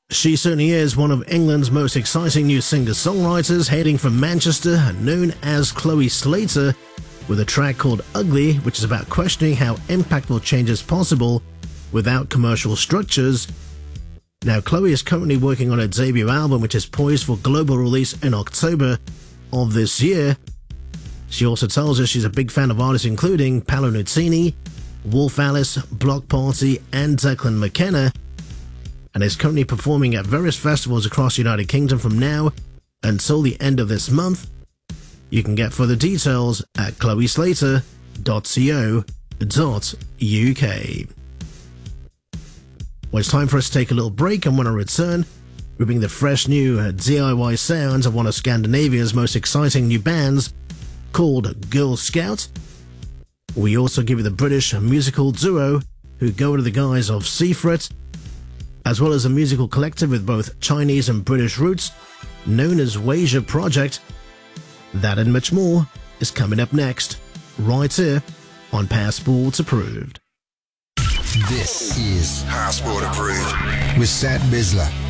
She certainly is one of England's most exciting new singer-songwriters, hailing from Manchester, known as Chloe Slater, with a track called Ugly, which is about questioning how impactful change is possible without commercial structures. Now, Chloe is currently working on her debut album, which is poised for global release in October of this year. She also tells us she's a big fan of artists including Paolo Nutini, Wolf Alice, Block Party, and Declan McKenna, and is currently performing at various festivals across the United Kingdom from now until the end of this month. You can get further details at chloeslater.co.uk. Well, it's time for us to take a little break, and when I return, we bring the fresh new DIY sounds of one of Scandinavia's most exciting new bands called Girl Scout. We also give you the British musical duo who go under the guise of Seafret, as well as a musical collective with both Chinese and British roots known as Wasia Project. That and much more is coming up next, right here on Passport Approved. This is Passport Approved with Sat Bisla.